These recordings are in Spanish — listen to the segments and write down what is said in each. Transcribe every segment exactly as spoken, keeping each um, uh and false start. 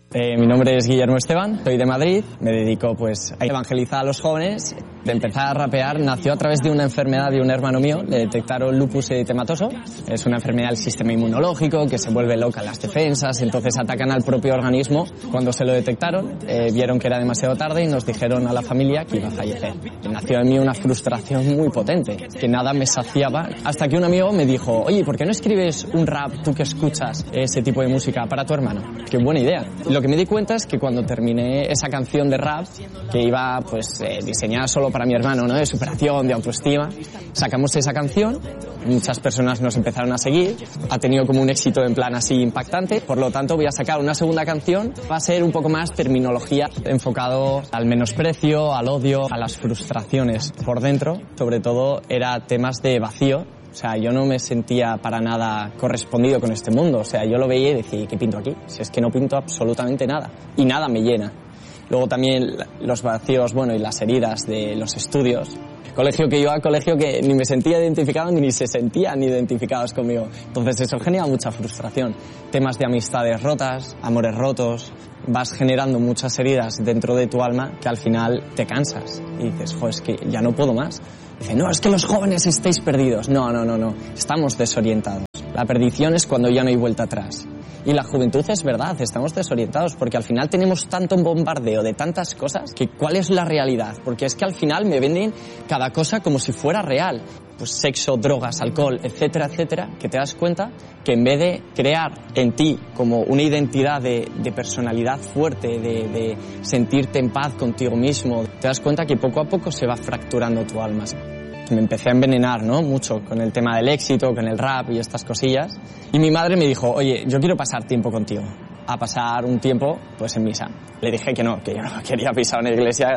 Eh, mi nombre es Guillermo Esteban, soy de Madrid, me dedico pues a evangelizar a los jóvenes. De empezar a rapear nació a través de una enfermedad de un hermano mío, le detectaron lupus eritematoso. Es una enfermedad del sistema inmunológico que se vuelve loca las defensas, entonces atacan al propio organismo. Cuando se lo detectaron, eh, vieron que era demasiado tarde y nos dijeron a la familia que iba a fallecer. Y nació en mí una frustración muy potente, que nada me saciaba, hasta que un amigo me dijo, oye, ¿por qué no escribes un rap, tú que escuchas ese tipo de música, para tu hermano? Qué buena idea. Lo que me di cuenta es que cuando terminé esa canción de rap, que iba pues eh, diseñada solo para mi hermano, ¿no? De superación, de autoestima, sacamos esa canción, muchas personas nos empezaron a seguir, ha tenido como un éxito en plan así impactante, por lo tanto voy a sacar una segunda canción, va a ser un poco más terminología, enfocado al menosprecio, al odio, a las frustraciones por dentro, sobre todo era temas de vacío. O sea, yo no me sentía para nada correspondido con este mundo. O sea, yo lo veía y decía, ¿qué pinto aquí? Si es que no pinto absolutamente nada. Y nada me llena. Luego también los vacíos, bueno, y las heridas de los estudios. Colegio que iba, colegio que ni me sentía identificado ni se sentían identificados conmigo. Entonces eso genera mucha frustración. Temas de amistades rotas, amores rotos. Vas generando muchas heridas dentro de tu alma que al final te cansas. Y dices, jo, es que ya no puedo más. Dice, no, es que los jóvenes estáis perdidos. No, no, no, no. Estamos desorientados. La perdición es cuando ya no hay vuelta atrás. Y la juventud es verdad, estamos desorientados porque al final tenemos tanto bombardeo de tantas cosas que ¿cuál es la realidad? Porque es que al final me venden cada cosa como si fuera real. Pues sexo, drogas, alcohol, etcétera, etcétera, que te das cuenta que en vez de crear en ti como una identidad de, de personalidad fuerte, de, de sentirte en paz contigo mismo, te das cuenta que poco a poco se va fracturando tu alma. Me empecé a envenenar, ¿no? Mucho con el tema del éxito, con el rap y estas cosillas. Y mi madre me dijo, oye, yo quiero pasar tiempo contigo. A pasar un tiempo, pues en misa. Le dije que no, que yo no quería pisar una iglesia.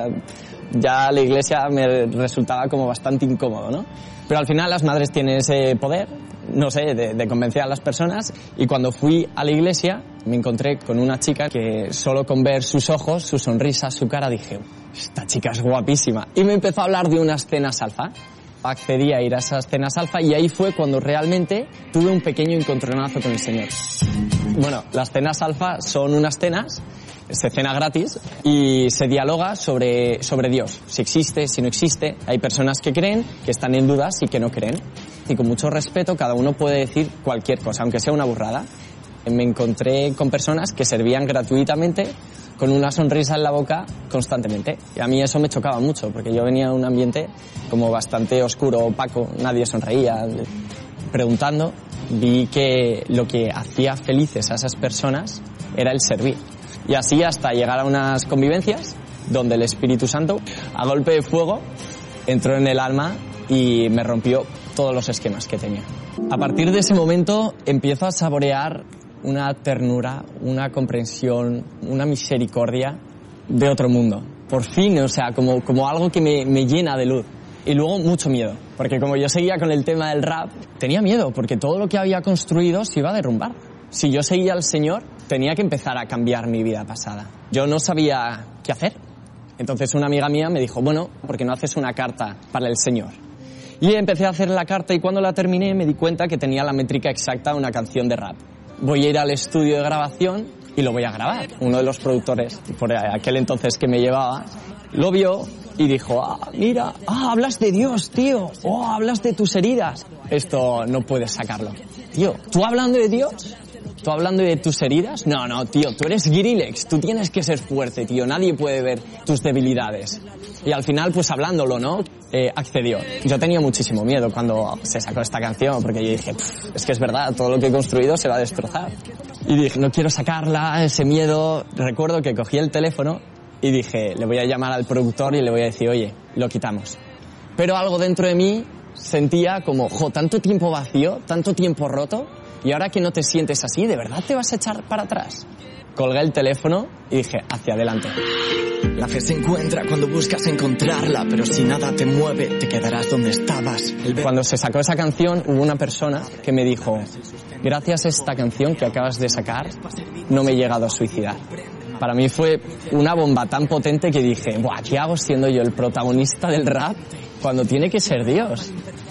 Ya la iglesia me resultaba como bastante incómodo, ¿no? Pero al final las madres tienen ese poder, no sé, de, de convencer a las personas. Y cuando fui a la iglesia, me encontré con una chica que solo con ver sus ojos, su sonrisa, su cara, dije, esta chica es guapísima. Y me empezó a hablar de unas cenas alfa. Accedí a ir a esas cenas alfa y ahí fue cuando realmente tuve un pequeño encontronazo con el Señor. Bueno, las cenas alfa son unas cenas, se cena gratis y se dialoga sobre, sobre Dios, si existe, si no existe. Hay personas que creen, que están en dudas y que no creen. Y con mucho respeto cada uno puede decir cualquier cosa, aunque sea una burrada. Me encontré con personas que servían gratuitamente con una sonrisa en la boca constantemente. Y a mí eso me chocaba mucho, porque yo venía de un ambiente como bastante oscuro, opaco, nadie sonreía. Preguntando, vi que lo que hacía felices a esas personas era el servir. Y así hasta llegar a unas convivencias donde el Espíritu Santo, a golpe de fuego, entró en el alma y me rompió todos los esquemas que tenía. A partir de ese momento empiezo a saborear una ternura, una comprensión, una misericordia de otro mundo. Por fin, o sea, como, como algo que me, me llena de luz. Y luego mucho miedo, porque como yo seguía con el tema del rap, tenía miedo, porque todo lo que había construido se iba a derrumbar. Si yo seguía al Señor, tenía que empezar a cambiar mi vida pasada. Yo no sabía qué hacer. Entonces una amiga mía me dijo, bueno, ¿por qué no haces una carta para el Señor? Y empecé a hacer la carta y cuando la terminé me di cuenta que tenía la métrica exacta de una canción de rap. Voy a ir al estudio de grabación y lo voy a grabar. Uno de los productores, por aquel entonces que me llevaba, lo vio y dijo, ah, mira, ah, hablas de Dios, tío, oh, hablas de tus heridas. Esto no puedes sacarlo. Tío, ¿tú hablando de Dios? ¿Tú hablando de tus heridas? No, no, tío, tú eres Grillex, tú tienes que ser fuerte, tío, nadie puede ver tus debilidades. Y al final, pues hablándolo, ¿no? Eh, accedió. Yo tenía muchísimo miedo cuando se sacó esta canción, porque yo dije, es que es verdad, todo lo que he construido se va a destrozar. Y dije, no quiero sacarla, ese miedo. Recuerdo que cogí el teléfono y dije, le voy a llamar al productor y le voy a decir, oye, lo quitamos. Pero algo dentro de mí sentía como, jo, tanto tiempo vacío, tanto tiempo roto, y ahora que no te sientes así, ¿de verdad te vas a echar para atrás? Colgué el teléfono y dije, hacia adelante. La fe se encuentra cuando buscas encontrarla, pero si nada te mueve, te quedarás donde estabas. Cuando se sacó esa canción, hubo una persona que me dijo, gracias a esta canción que acabas de sacar, no me he llegado a suicidar. Para mí fue una bomba tan potente que dije, buah, ¿qué hago siendo yo el protagonista del rap cuando tiene que ser Dios?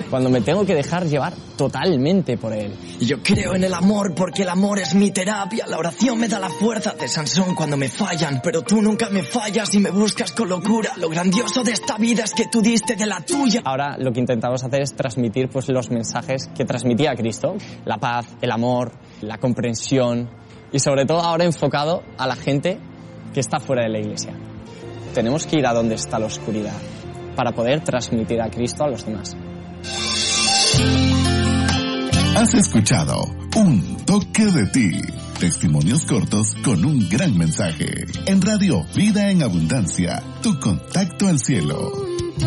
cuando me tengo que dejar llevar totalmente por Él. Yo creo en el amor porque el amor es mi terapia. La oración me da la fuerza de Sansón cuando me fallan, pero tú nunca me fallas y me buscas con locura. Lo grandioso de esta vida es que tú diste de la tuya. Ahora lo que intentamos hacer es transmitir pues los mensajes que transmitía Cristo, la paz, el amor, la comprensión y sobre todo ahora enfocado a la gente que está fuera de la iglesia. Tenemos que ir a donde está la oscuridad para poder transmitir a Cristo a los demás. Has escuchado Un Toque de Ti. Testimonios cortos con un gran mensaje. En Radio Vida en Abundancia, tu contacto al cielo.